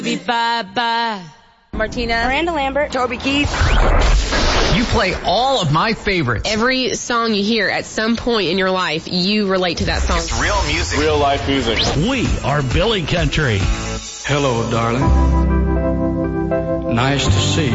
Bye-bye. Martina. Miranda Lambert. Toby Keith. You play all of my favorites. Every song you hear at some point in your life, you relate to that song. It's real music. Real life music. We are Billy Country. Hello, darling. Nice to see you.